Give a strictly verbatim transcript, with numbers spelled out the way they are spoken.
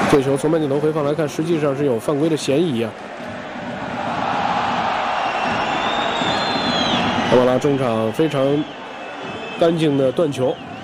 这球从慢镜头回放来看，实际上是有犯规的嫌疑啊。卡马拉中场非常干净的断球。